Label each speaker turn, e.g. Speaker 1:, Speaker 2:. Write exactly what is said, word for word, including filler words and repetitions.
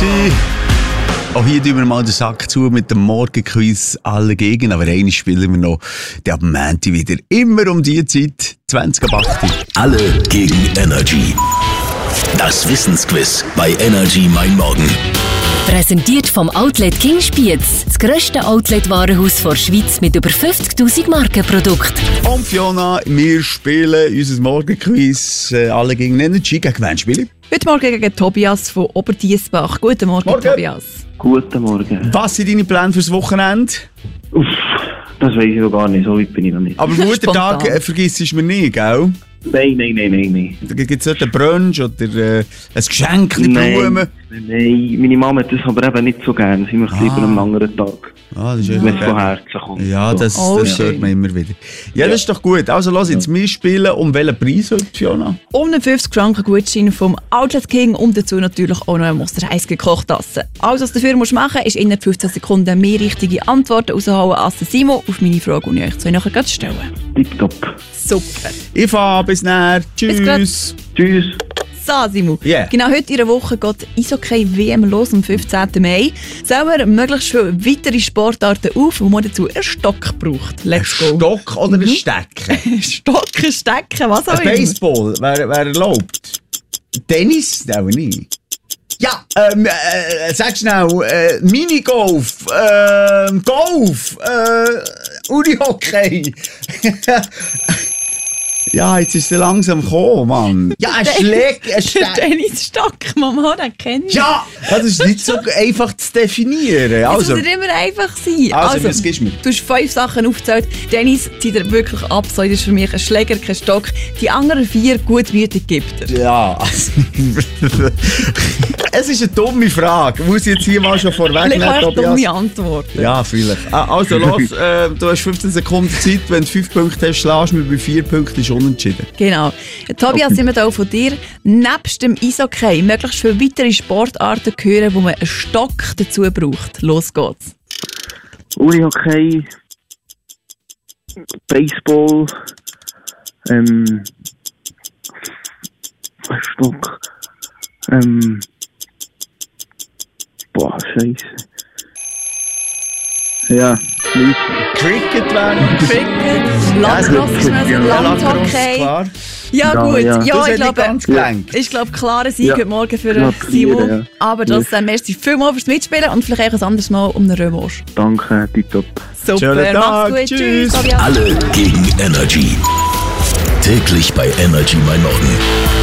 Speaker 1: gewesen. Auch hier tun wir mal den Sack zu mit dem Morgenquiz alle gegen. Aber einmal spielen wir noch der Momente wieder. Immer um die Zeit, zwanzig ab acht.
Speaker 2: Alle gegen Energy. Das Wissensquiz bei Energy Mein Morgen.
Speaker 3: Präsentiert vom Outlet King Spiez, das grösste Outlet-Warenhaus der Schweiz mit über fünfzigtausend Markenprodukten.
Speaker 1: Und Fiona, wir spielen unser Morgenquiz äh, alle gegen Energy. Gegen wen spielen?
Speaker 4: Heute Morgen gegen Tobias von Oberdiessbach. Guten Morgen,
Speaker 1: Morgen.
Speaker 4: Tobias.
Speaker 5: Guten Morgen.
Speaker 1: Was sind deine Pläne fürs Wochenende?
Speaker 5: Uff, das weiß ich noch gar nicht, so weit bin ich noch nicht.
Speaker 1: Aber Muttertag äh, vergisst du mir nicht, gell?
Speaker 5: Nein, nein, nein, nein, nein.
Speaker 1: Da gibt es nicht einen Brunch oder äh, ein Geschenk, die Blumen?
Speaker 5: Nein, nein, meine Mama hat das aber eben nicht so gerne. Sie möchte
Speaker 1: Ah.
Speaker 5: lieber am anderen Tag.
Speaker 1: Ah, das ist
Speaker 5: Wenn es
Speaker 1: ja
Speaker 5: von Herzen kommt.
Speaker 1: Ja,
Speaker 5: So.
Speaker 1: das,
Speaker 4: Oh,
Speaker 1: das hört
Speaker 4: schön.
Speaker 1: man immer wieder. Ja, das ist doch gut. Also lass jetzt wir spielen. Um welchen Preis heute, Fiona?
Speaker 4: Um einen fünfzig Franken Gutschein vom Outlet King und dazu natürlich auch noch eine Monster Eis Gekochtasse. Alles, was du dafür musst machen musst, ist innerhalb fünfzehn Sekunden mehr richtige Antworten raushauen als der Simon auf meine Frage, die ich euch zwei nachher gleich stellen.
Speaker 5: Tipptopp.
Speaker 4: Super.
Speaker 1: Ich fahre bis näher.
Speaker 4: Bis
Speaker 1: Tschüss.
Speaker 5: Tschüss.
Speaker 4: So, Simon.
Speaker 1: Yeah.
Speaker 4: Genau heute in einer Woche geht Eishockey-W M los, am fünfzehnten Mai. Selber möglichst viele weitere Sportarten auf, wo man dazu einen Stock braucht. Let's go.
Speaker 1: Stock oder ein Stecken?
Speaker 4: Stocken, Stecken, was auch
Speaker 1: Ein
Speaker 4: immer.
Speaker 1: Baseball wäre wär erlaubt. Tennis? Nein, nicht. Ja, ähm, äh, sag schnell, äh, Minigolf, ähm, Golf, äh, Unihockey. Ja, jetzt ist er langsam gekommen, Mann. Ja, ein Schläg, ein
Speaker 4: Der
Speaker 1: Steck.
Speaker 4: Tennisstock, Mama, den kenne ich.
Speaker 1: Ja, das ist nicht so einfach zu definieren.
Speaker 4: Das
Speaker 1: Also,
Speaker 4: muss nicht immer einfach sein.
Speaker 1: Also, was gibst du mir?
Speaker 4: Du hast fünf Sachen aufgezählt. Tennis zieht er wirklich ab. So, das ist für mich ein Schläger, kein Stock. Die anderen vier gutmütig gibt er.
Speaker 1: ja, also, es ist eine dumme Frage. Muss ich jetzt hier mal schon vorwegnehmen,
Speaker 4: Vielleicht auch
Speaker 1: Tobias?
Speaker 4: dumme Antworten.
Speaker 1: Ja, vielleicht. Ah, also los, äh, du hast fünfzehn Sekunden Zeit. Wenn du fünf Punkte hast, schlägst du mir bei vier Punkten, ist unentschieden.
Speaker 4: Genau. Tobias, sind wir da auch von dir. Nebst dem Eishockey möglichst viele weitere Sportarten hören, wo man einen Stock dazu braucht. Los geht's.
Speaker 5: Unihockey. Baseball. Ähm. Stock. Ähm. Boah, Scheiße. Ja, nichts.
Speaker 1: Cricket wäre
Speaker 4: Cricket, Lacrosse ist mehr so Landhockey.
Speaker 1: klar.
Speaker 4: Ja,
Speaker 5: Ja,
Speaker 4: gut.
Speaker 5: ja.
Speaker 4: Ja,
Speaker 1: Das
Speaker 4: ich
Speaker 1: hat nicht
Speaker 4: glaube,
Speaker 1: ganz gelenkt.
Speaker 4: ich glaube, klarer Sieg
Speaker 5: Ja.
Speaker 4: heute Morgen für
Speaker 5: Knapp
Speaker 4: Simon.
Speaker 5: verlieren, ja.
Speaker 4: Aber trotzdem, merci vielmals fürs Mitspielen und vielleicht auch ein anderes Mal um einen Römosch.
Speaker 5: Danke, tipptopp.
Speaker 4: Super,
Speaker 1: Schönen
Speaker 4: mach's
Speaker 1: Tag,
Speaker 4: gut.
Speaker 1: tschüss.
Speaker 4: Tschüss, Tobias.
Speaker 2: Alle gegen Energy. Täglich bei Energy Mein Morgen.